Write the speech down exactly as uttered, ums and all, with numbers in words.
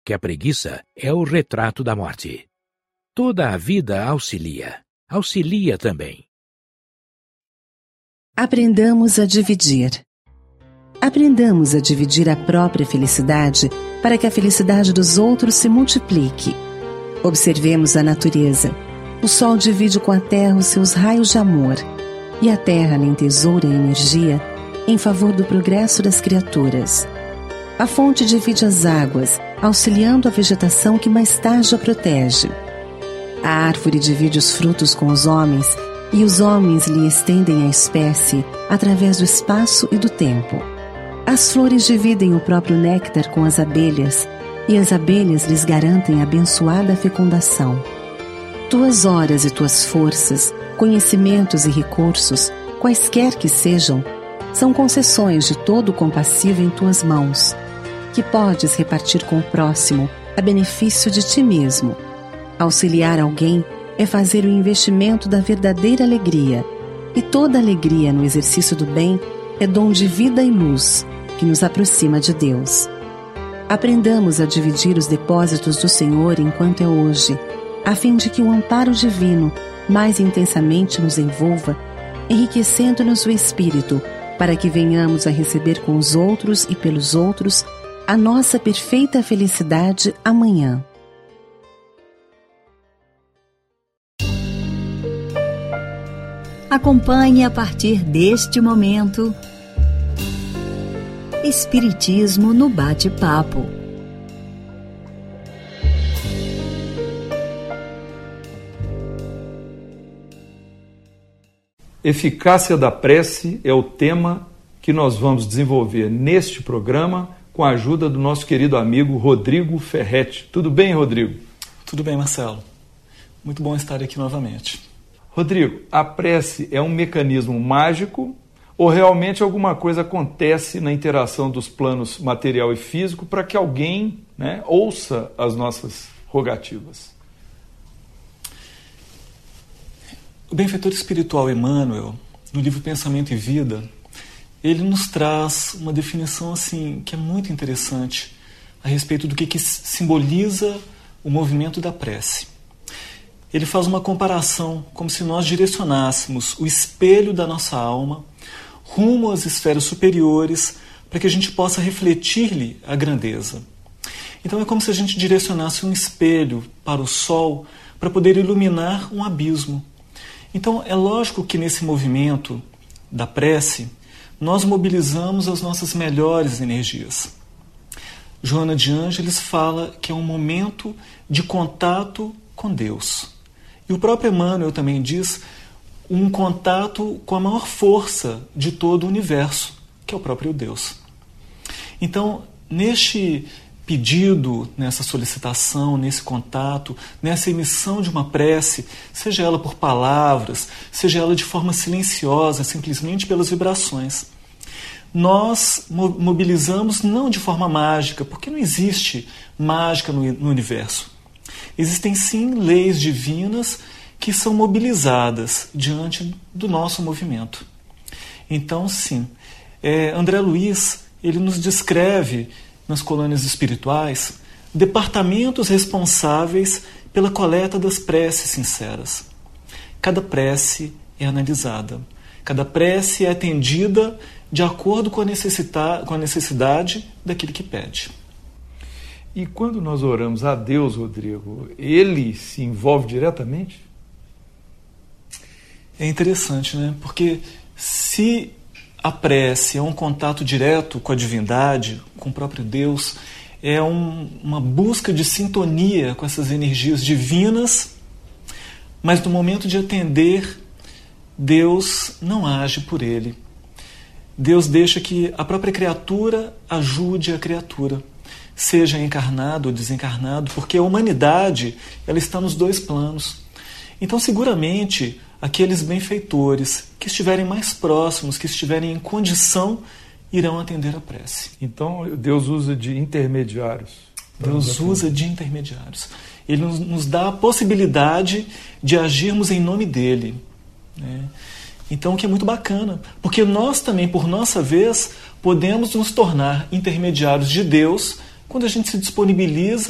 que a preguiça é o retrato da morte. Toda a vida auxilia, auxilia também. Aprendamos a dividir. Aprendamos a dividir a própria felicidade para que a felicidade dos outros se multiplique. Observemos a natureza. O sol divide com a terra os seus raios de amor, e a terra lhe entesoura a energia em favor do progresso das criaturas. A fonte divide as águas, auxiliando a vegetação que mais tarde a protege. A árvore divide os frutos com os homens, e os homens lhe estendem a espécie através do espaço e do tempo. As flores dividem o próprio néctar com as abelhas, e as abelhas lhes garantem abençoada fecundação. Tuas horas e tuas forças, conhecimentos e recursos, quaisquer que sejam, são concessões de todo o compassivo em tuas mãos, que podes repartir com o próximo a benefício de ti mesmo. Auxiliar alguém é fazer o investimento da verdadeira alegria, e toda alegria no exercício do bem é dom de vida e luz, que nos aproxima de Deus. Aprendamos a dividir os depósitos do Senhor enquanto é hoje, a fim de que o amparo divino mais intensamente nos envolva, enriquecendo-nos o espírito, para que venhamos a receber com os outros e pelos outros a nossa perfeita felicidade amanhã. Acompanhe a partir deste momento Espiritismo no Bate-Papo. Eficácia da prece é o tema que nós vamos desenvolver neste programa com a ajuda do nosso querido amigo Rodrigo Ferretti. Tudo bem, Rodrigo? Tudo bem, Marcelo. Muito bom estar aqui novamente. Rodrigo, a prece é um mecanismo mágico ou realmente alguma coisa acontece na interação dos planos material e físico para que alguém, né, ouça as nossas rogativas? O benfeitor espiritual Emmanuel, no livro Pensamento e Vida, ele nos traz uma definição assim que é muito interessante a respeito do que, que simboliza o movimento da prece. Ele faz uma comparação como se nós direcionássemos o espelho da nossa alma rumo às esferas superiores para que a gente possa refletir-lhe a grandeza. Então é como se a gente direcionasse um espelho para o sol para poder iluminar um abismo. Então é lógico que nesse movimento da prece nós mobilizamos as nossas melhores energias. Joana de Ângeles fala que é um momento de contato com Deus. E o próprio Emmanuel também diz um contato com a maior força de todo o universo, que é o próprio Deus. Então, neste pedido, nessa solicitação, nesse contato, nessa emissão de uma prece, seja ela por palavras, seja ela de forma silenciosa, simplesmente pelas vibrações, nós mobilizamos não de forma mágica, porque não existe mágica no, no universo. Existem sim leis divinas que são mobilizadas diante do nosso movimento. Então, sim, é, André Luiz ele nos descreve nas colônias espirituais departamentos responsáveis pela coleta das preces sinceras. Cada prece é analisada, cada prece é atendida de acordo com a necessidade, com a necessidade daquele que pede. E quando nós oramos a Deus, Rodrigo, ele se envolve diretamente? É interessante, né? Porque se a prece é um contato direto com a divindade, com o próprio Deus, é um, uma busca de sintonia com essas energias divinas, mas no momento de atender, Deus não age por ele. Deus deixa que a própria criatura ajude a criatura, seja encarnado ou desencarnado, porque a humanidade ela está nos dois planos. Então, seguramente, aqueles benfeitores que estiverem mais próximos, que estiverem em condição, irão atender a prece. Então, Deus usa de intermediários. Deus usa de intermediários. Ele nos, nos dá a possibilidade de agirmos em nome dele, né? Então, o que é muito bacana, porque nós também, por nossa vez, podemos nos tornar intermediários de Deus quando a gente se disponibiliza